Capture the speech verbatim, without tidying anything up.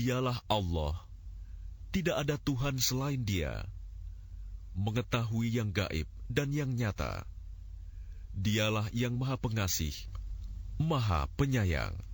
Dialah Allah, tidak ada Tuhan selain Dia, mengetahui yang gaib dan yang nyata. Dialah yang Maha Pengasih, Maha Penyayang.